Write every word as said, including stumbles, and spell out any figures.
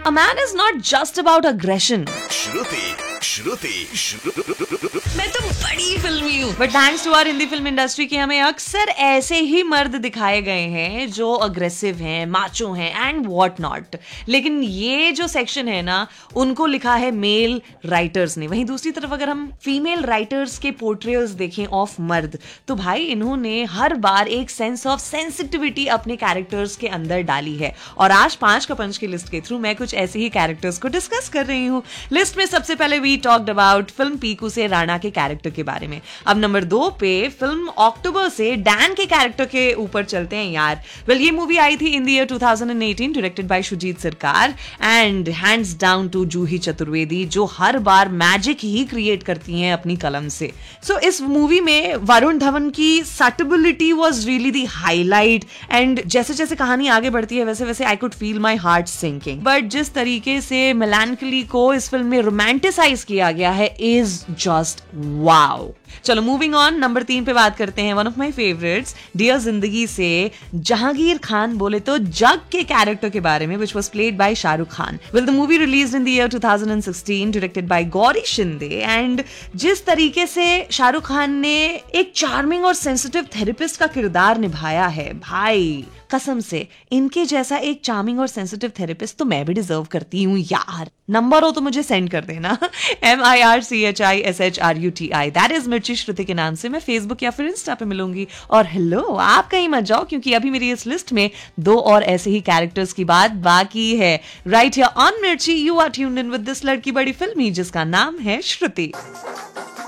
A man is not just about aggression. श्रुति श्रुति मैं तो बड़ी फिल्मी हूँ, but thanks to our Hindi film industry की हमें अक्सर ऐसे ही मर्द दिखाए गए हैं जो अग्रेसिव हैं, माचो हैं एंड व्हाट नॉट। लेकिन ये जो सेक्शन है ना, उनको लिखा है मेल राइटर्स ने। वहीं दूसरी तरफ अगर हम फीमेल राइटर्स के पोर्ट्रेल्स देखें ऑफ मर्द, तो भाई इन्होंने हर बार एक सेंस ऑफ सेंसिटिविटी अपने कैरेक्टर्स के अंदर डाली है। और आज पांच का पंच की लिस्ट के थ्रू मैं कुछ ऐसे ही कैरेक्टर्स को डिस्कस कर रही हूँ। लिस्ट में सबसे पहले we talked about film Piku से राणा के कैरेक्टर के बारे में। अब नंबर दो पे फिल्म अक्टूबर से डैन के कैरेक्टर के ऊपर चलते हैं यार। वेल well, ये मूवी आई थी in the year two thousand eighteen, directed by Sujit सरकार एंड हैंड्स डाउन टू जूही चतुर्वेदी, जो हर बार मैजिक ही क्रिएट करती हैं अपनी कलम से। सो so, इस मूवी में वरुण धवन की सटबिलिटी was really the highlight and जैसे जैसे कहानी आगे बढ़ती है वैसे वैसे I could feel my heart sinking. But जिस तरीके से मेलानकली को इस फिल्म में रोमांटिसाइज किया गया है इज जस्ट वाओ। चलो मूविंग ऑन, नंबर तीन पे बात करते हैं one of my favourites dear जिंदगी से जहांगीर खान बोले तो जग के कैरेक्टर के बारे में, which was played by Shahrukh Khan. Well, the movie released in the year twenty sixteen, directed by Gauri Shinde and जिस तरीके से शाहरुख खान ने एक चार्मिंग और सेंसिटिव थेरेपिस्ट का किरदार निभाया है, भाई कसम से इनके जैसा एक चार्मिंग और सेंसिटिव थेरेपिस्ट तो मैं भी डिजर्व करती हूँ यार। नंबर हो तो मुझे सेंड कर देना, M I R C H I S H R U T I, that is मिर्ची श्रुति के नाम से। मैं फेसबुक या फिर इंस्टा पे मिलूंगी। और हेलो, आप कहीं मत जाओ क्योंकि अभी मेरी इस लिस्ट में दो और ऐसे ही कैरेक्टर्स की बात बाकी है। राइट हियर ऑन मिर्ची, you are tuned in with this लड़की बड़ी फिल्मी जिसका नाम है श्रुति।